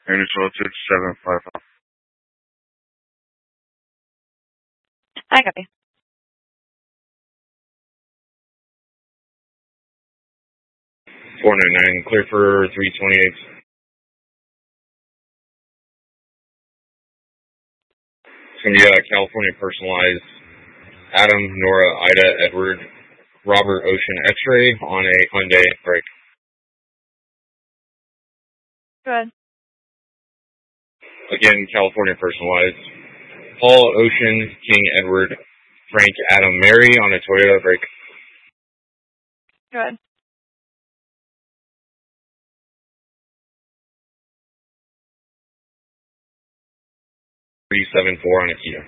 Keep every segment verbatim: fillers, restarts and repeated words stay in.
Units Altitude seven five five. I copy. four ninety-nine, clear for three twenty-eight. It's going to be a California personalized Adam, Nora, Ida, Edward, Robert, Ocean, X-ray on a Hyundai break. Go ahead. Again, California personalized. Paul, Ocean, King, Edward, Frank, Adam, Mary on a Toyota break. Go ahead. three seven four on a Kia.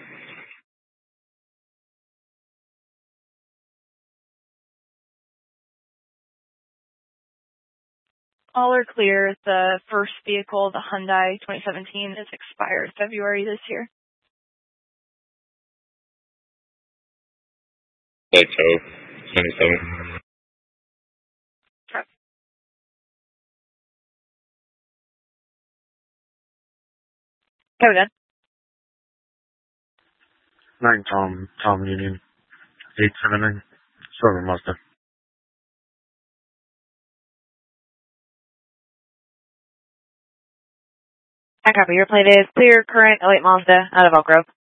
All are clear. The first vehicle, the Hyundai twenty seventeen, is expired February this year. Like tow, ninety-seven. Okay. Go ahead. Nine Tom, Tom Union. eight seven nine. Silver Mazda. I copy. Your plate is clear, current, oh eight Mazda, out of Elk Grove.